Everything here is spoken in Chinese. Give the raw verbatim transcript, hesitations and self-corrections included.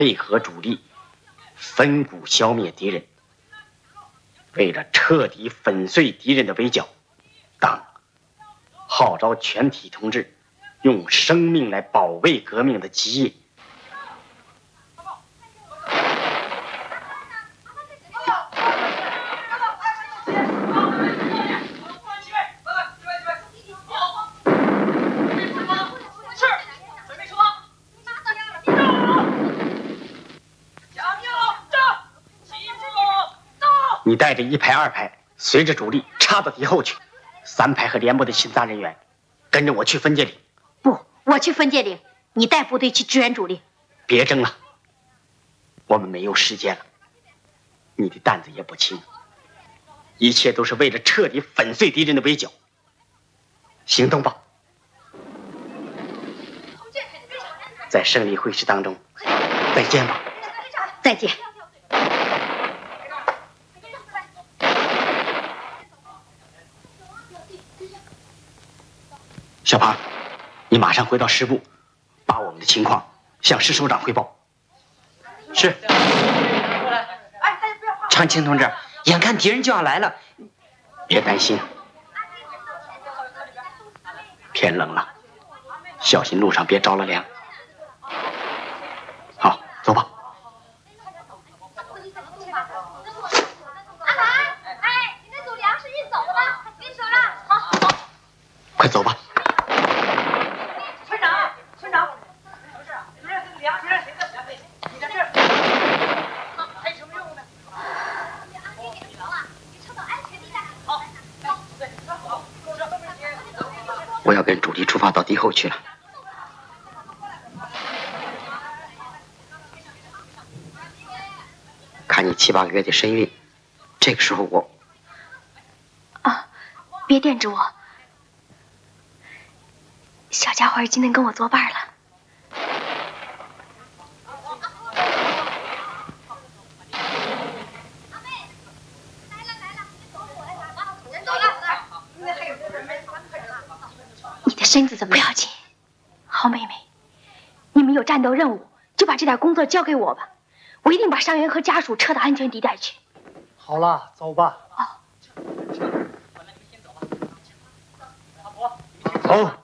配合主力，分股消灭敌人。为了彻底粉碎敌人的围剿，党号召全体同志用生命来保卫革命的基业。你带着一排、二排，随着主力插到敌后去。三排和连部的巡查人员，跟着我去分界岭。 不，我去分界岭，你带部队去支援主力。 别争了，我们没有时间了。你的担子也不轻，一切都是为了彻底粉碎敌人的围剿。行动吧！在胜利会师当中，再见吧。 再见。 小庞，你马上回到师部，把我们的情况向师首长汇报。 是。长青同志，眼看敌人就要来了， 别担心。天冷了，小心路上别着了凉。好，走吧。 阿满，哎，你那组粮食运走了吗？运走了。好，好。 快走吧。我要跟主力出发到敌后去了。看你七八个月的身孕，这个时候我…… 啊，别惦着我，小家伙已经能跟我作伴了。身子怎么不要紧？好妹妹，你们有战斗任务，就把这点工作交给我吧，我一定把伤员和家属撤到安全地带去。 好了，走吧。 哦。 走。